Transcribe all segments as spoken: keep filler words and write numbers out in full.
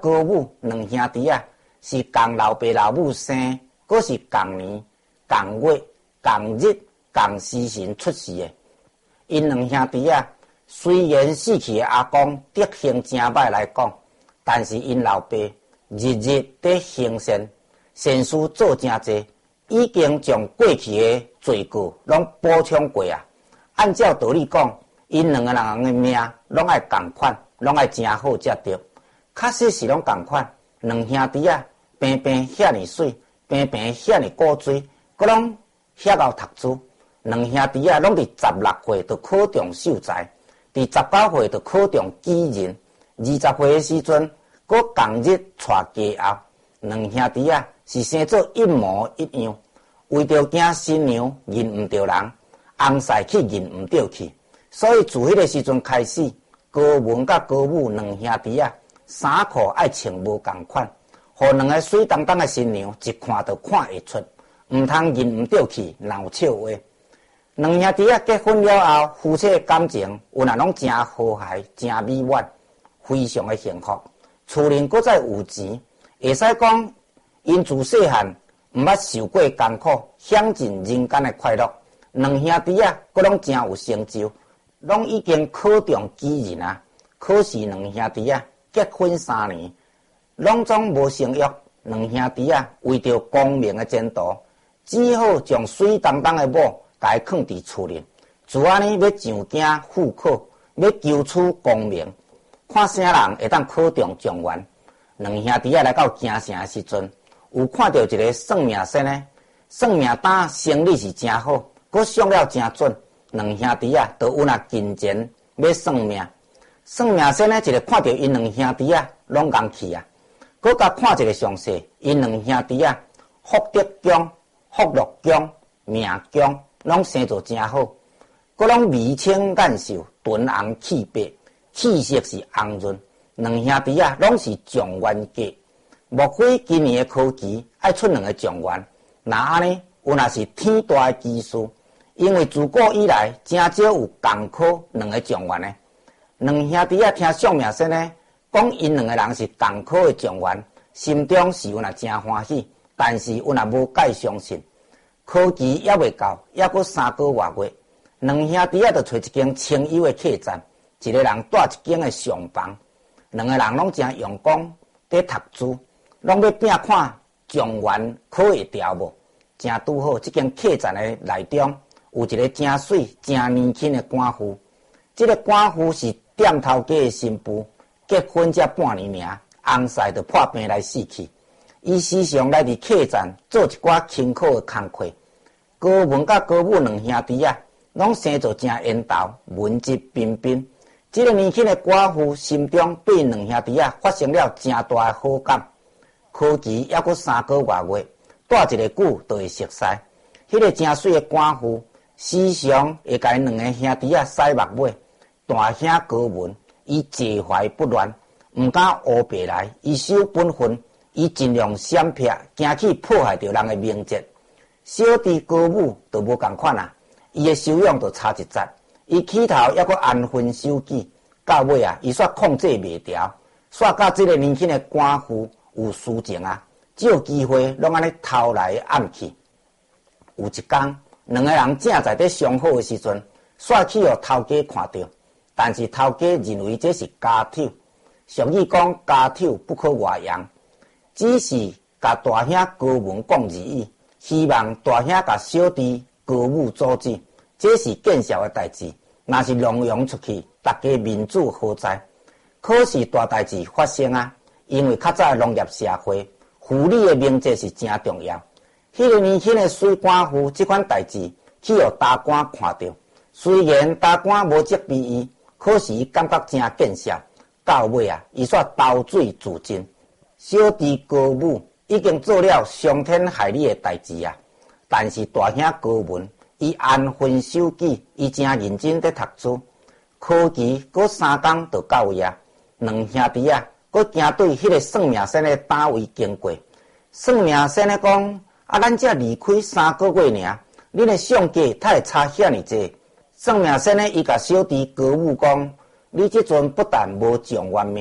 高母两兄弟啊，是共老爸老母生，阁是共年、共月、共日、共时辰出世的。因两兄弟啊，虽然死去的阿公德行真歹来讲，但是因老爸日日在行善，善事做真济，已经将过去的罪过拢补充过啊。按照道理讲，因两个人的命拢爱共款，拢爱真好才对。确实是拢共款，两兄弟啊，平平遐尼水，平平遐尼古锥，阁拢遐敖读书。两兄弟啊，拢伫十六岁就考中秀才，伫十九岁就考中举人，二十岁的时阵，阁同日娶家后。两兄弟啊，是生做一模一样，为着惊新娘认毋着人，翁婿去认毋着去，所以自迄个时阵开始，高文甲高武两兄弟啊。衫裤爱穿无共款，互两个水当当的新娘一看就看会出，毋通认毋着去闹笑话。两兄弟啊结婚了后，夫妻的感情有若拢真和谐、真美满，非常的幸福。厝里搁再有钱，会使讲因自细汉毋捌受过艰苦，享尽人间的快乐。两兄弟啊，搁拢真有成就，拢已经考中举人啊。可是两兄弟啊。结婚三年，拢总无成约。两兄弟啊，为着功名的前途，只好将水当当的某家囥伫厝里。自安尼要上京赴考，要求取功名，看啥人会当考中状元。两兄弟啊来到京城的时阵，有看到一个算命先呢，算命单生理是真好，佮算了真准。两兄弟啊，都有那金钱要算命。算命先呢，一个看到因两兄弟啊，拢硬气啊。佮甲看一个详细，因两兄弟啊，福德强、福禄强、命强，拢生做真好。佮拢眉清眼秀，唇红气白，气色是红润。两兄弟啊，拢是状元家。莫非今年的考期爱出两个状元？那安尼有若是天大的奇事，因为自古以来真少有共考两个状元的。两兄弟啊，听算命先呢，讲因两个人是共考的状元，心中是有若真欢喜，但是有若无介相信。考期还未到，还阁三个多月，两兄弟啊，就找一间清幽的客栈，一个人住一间的上房，两个人拢真用功在读书，拢要拼看状元考会调无。真拄好，这间客栈的内中有一个真水、真年轻的官夫，这个官夫是店头家的新妇，结婚才半年尔，翁婿就破病来死去。伊时常来伫客栈做一寡轻巧的工课。高文甲高武两兄弟啊，拢生做真缘投，文质彬彬。这个年轻的寡妇心中对两兄弟啊发生了真大的好感。考期还阁三个多月，住一个久就会熟悉。迄、那个真水的寡妇时常会甲因两个兄弟啊洗目尾。大兄高文，伊坐怀不乱，毋敢乌白来，伊守本分，伊尽量闪避，惊去破坏着人的名节。小弟高武就无共款啊，伊的修养就差一截，伊起头还阁安分守己，到尾啊，伊煞控制袂调，煞甲这个年轻的官夫有私情啊，只有机会拢安尼偷来暗去。有一天，两个人正在咧相好的时阵，煞去互头家看到。但是头家认为这是家丑，俗语讲家丑不可外扬，只是甲大兄高文讲二意，希望大兄甲小弟高武阻止，这是见笑的代志。若是long扬出去，大家民主何在？可是大代志发生啊，因为较早的农业社会，妇女的名节是真重要。迄、那个年轻的水官夫这款代志，去互大官看到，虽然大官无责备伊。可是伊感觉真见笑，到尾啊，伊煞投水自尽。小弟高武已经做了伤天害理的代志啊，但是大兄高文，伊安分守己，伊真认真在读书。考期过三天就到夜，两兄弟啊，搁行对迄个算命先的单位经过。算命先的讲，啊，咱才离开三个月尔，恁的相价才会差遐尼济。算命先呢，伊甲小弟高武讲：你即阵不但无状元命，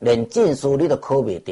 连证书你都考袂到。